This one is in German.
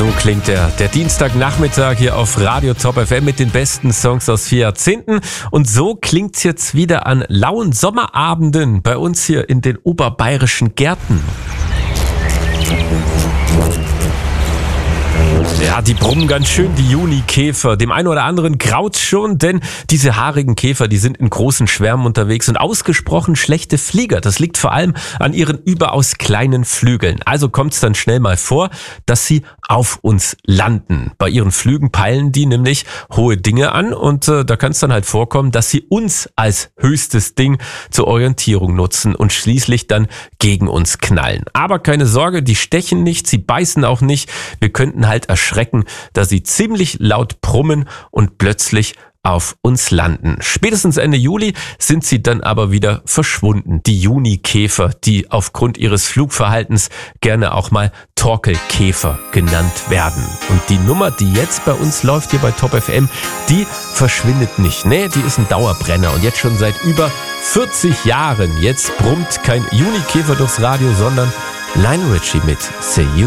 So klingt der Dienstagnachmittag hier auf Radio Top FM mit den besten Songs aus 4 Jahrzehnten. Und so klingt's jetzt wieder an lauen Sommerabenden bei uns hier in den oberbayerischen Gärten. Ja, die brummen ganz schön, die Junikäfer. Dem einen oder anderen graut's schon, denn diese haarigen Käfer, die sind in großen Schwärmen unterwegs und ausgesprochen schlechte Flieger. Das liegt vor allem an ihren überaus kleinen Flügeln. Also kommt's dann schnell mal vor, dass sie auf uns landen. Bei ihren Flügen peilen die nämlich hohe Dinge an und da kann es dann halt vorkommen, dass sie uns als höchstes Ding zur Orientierung nutzen und schließlich dann gegen uns knallen. Aber keine Sorge, die stechen nicht, sie beißen auch nicht. Wir könnten halt erschrecken, da sie ziemlich laut brummen und plötzlich auf uns landen. Spätestens Ende Juli sind sie dann aber wieder verschwunden. Die Junikäfer, die aufgrund ihres Flugverhaltens gerne auch mal Torkelkäfer genannt werden. Und die Nummer, die jetzt bei uns läuft hier bei Top FM, die verschwindet nicht. Nee, die ist ein Dauerbrenner und jetzt schon seit über 40 Jahren. Jetzt brummt kein Junikäfer durchs Radio, sondern Lionel Richie mit Say You.